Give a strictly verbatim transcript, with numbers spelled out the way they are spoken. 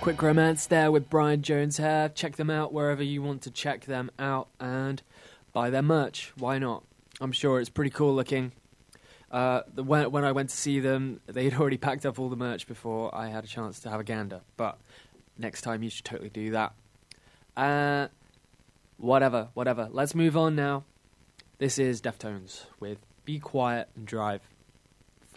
Quick Romance there with Brian Jones Hair. Check them out wherever you want to check them out and buy their merch. Why not? I'm sure it's pretty cool looking. Uh, the, when, when I went to see them, they'd already packed up all the merch before I had a chance to have a gander. But next time you should totally do that. Uh, whatever, whatever. Let's move on now. This is Deftones with Be Quiet and Drive.